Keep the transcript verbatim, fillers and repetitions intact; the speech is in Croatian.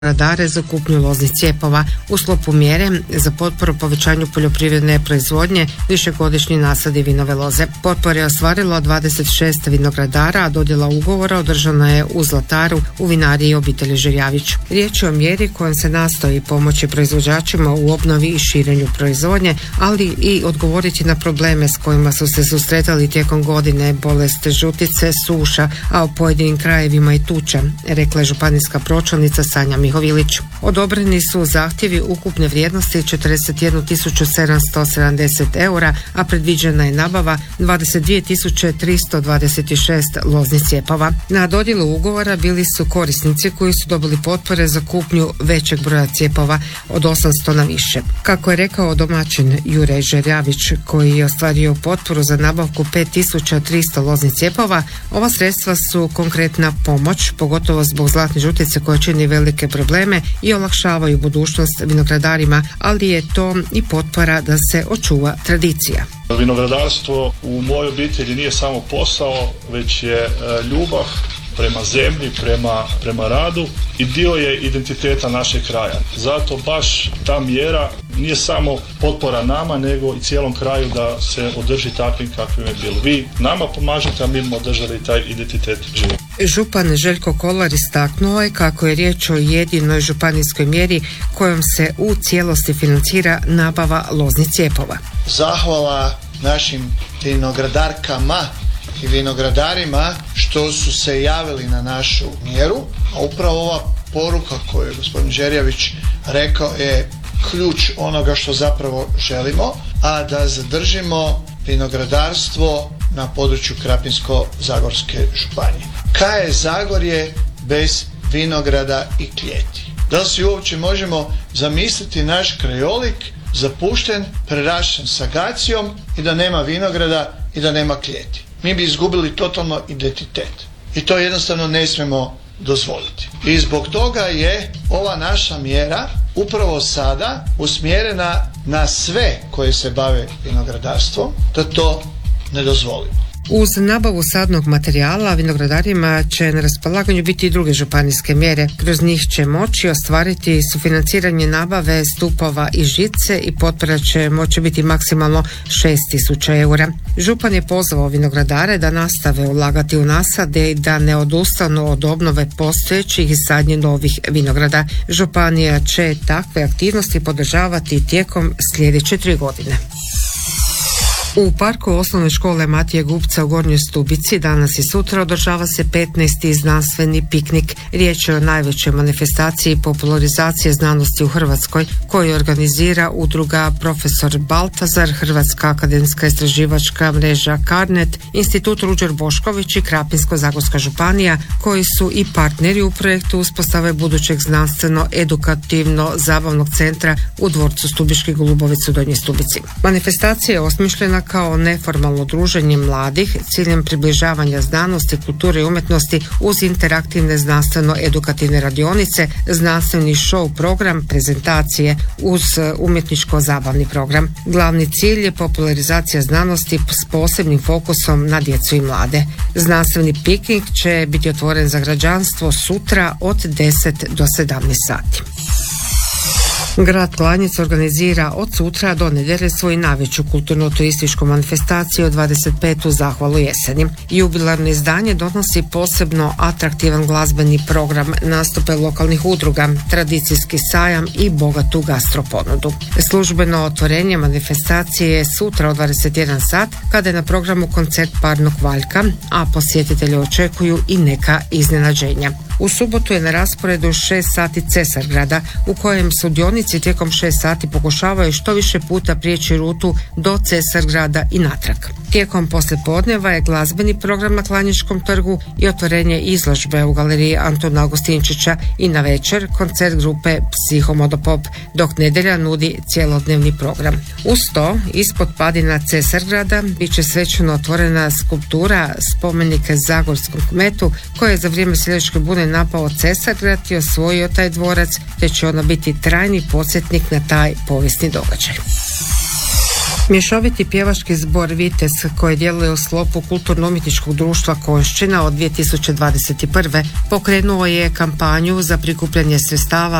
vinogradare za kupnju loznih cijepova u sklopu mjere za potporu povećanju poljoprivredne proizvodnje višegodišnji nasadi vinove loze. Potpore je ostvarilo dvadeset šest vinogradara, a dodjela ugovora održana je u Zlataru u vinariji obitelji Žerjavić. Riječ je o mjeri kojom se nastoji pomoći proizvođačima u obnovi i širenju proizvodnje, ali i odgovoriti na probleme s kojima su se susretali tijekom godine, bolest žutice, suša, a u pojedinim krajevima i tuča, rekla je županijska pročelnica Sanja Mihovilić. Odobreni su zahtjevi ukupne vrijednosti četrdeset jednu tisuću sedamsto sedamdeset eura, a predviđena je nabava dvadeset dvije tisuće tristo dvadeset šest loznih cijepova. Na dodjelu ugovora bili su korisnici koji su dobili potpore za kupnju većeg broja cijepova od osamsto na više. Kako je rekao domaćin Jure Žerjavić, koji je ostvario potporu za nabavku pet tisuća tristo loznih cijepova, ova sredstva su konkretna pomoć, pogotovo zbog zlatne žutice koja čini velike probleme i olakšavaju budućnost vinogradarima, ali je to i potpora da se očuva tradicija. Vinogradarstvo u mojoj obitelji nije samo posao, već je ljubav prema zemlji, prema, prema radu i dio je identiteta našeg kraja. Zato baš ta mjera nije samo potpora nama, nego i cijelom kraju da se održi takvim kakvim je bilo. Vi nama pomažete, a mi smo održali taj identitet život. Župan Željko Kolar istaknuo je kako je riječ o jedinoj županijskoj mjeri kojom se u cijelosti financira nabava loznih cijepova. Zahvala našim vinogradarkama i vinogradarima što su se javili na našu mjeru, a upravo ova poruka koju je gospodin Žerjavić rekao je ključ onoga što zapravo želimo, a da zadržimo vinogradarstvo na području Krapinsko-zagorske županije. Kaj je Zagorje bez vinograda i klijeti? Da li si uopće možemo zamisliti naš krajolik zapušten, prerašten sagacijom i da nema vinograda i da nema klijeti? Mi bi izgubili totalno identitet. I to jednostavno ne smijemo dozvoliti. I zbog toga je ova naša mjera upravo sada usmjerena na sve koji se bave vinogradarstvom, da to ne dozvolimo. Uz nabavu sadnog materijala vinogradarima će na raspolaganju biti i druge županijske mjere. Kroz njih će moći ostvariti sufinanciranje nabave stupova i žice i potpora će moći biti maksimalno šest tisuća eura. Župan je pozvao vinogradare da nastave ulagati u nasade i da ne odustanu od obnove postojećih i sadnje novih vinograda. Županija će takve aktivnosti podržavati tijekom sljedeće tri godine. U parku osnovne škole Matije Gubca u Gornjoj Stubici danas i sutra održava se petnaesti znanstveni piknik. Riječ je o najvećoj manifestaciji popularizacije znanosti u Hrvatskoj koju organizira udruga Profesor Baltazar, Hrvatska akademska istraživačka mreža Carnet, Institut Ruđer Bošković i Krapinsko-zagorska županija, koji su i partneri u projektu uspostave budućeg znanstveno-edukativno zabavnog centra u dvorcu Stubiški Golubovic u Donjoj Stubici. Manifestacija je osmišljena kao neformalno druženje mladih s ciljem približavanja znanosti, kulture i umjetnosti uz interaktivne znanstveno-edukativne radionice, znanstveni show program, prezentacije uz umjetničko-zabavni program. Glavni cilj je popularizacija znanosti s posebnim fokusom na djecu i mlade. Znanstveni piknik će biti otvoren za građanstvo sutra od deset do sedamnaest sati. Grad Klanjec organizira od sutra do nedjelje svoju najveću kulturno-turističku manifestaciju dvadeset petu zahvalu jeseni. Jubilarno izdanje donosi posebno atraktivan glazbeni program, nastupe lokalnih udruga, tradicijski sajam i bogatu gastroponudu. Službeno otvorenje manifestacije je sutra od dvadeset jedan sat kada je na programu koncert Parnog Valjka, a posjetitelji očekuju i neka iznenađenja. U subotu je na rasporedu šest sati Cesargrada u kojem sudionici tijekom šest sati pokušavaju što više puta prijeći rutu do Cesargrada i natrag. Tijekom poslijepodneva je glazbeni program na Klanječkom trgu i otvorenje izložbe u galeriji Antuna Augustinčića i na večer koncert grupe Psihomodopop, dok nedjelja nudi cjelodnevni program. Uz to, ispod padina Cesargrada bit će svečano otvorena skulptura spomenike zagorskom kmetu koja je za vrijeme seljačke bune napao Cesargrad i osvojio taj dvorac, te će ona biti trajni podsjetnik na taj povijesni događaj. Mješoviti pjevački zbor Vitez, koji djeluje u sklopu Kulturno-umjetničkog društva Konjšćina od dvije tisuće dvadeset prve. pokrenuo je kampanju za prikupljanje sredstava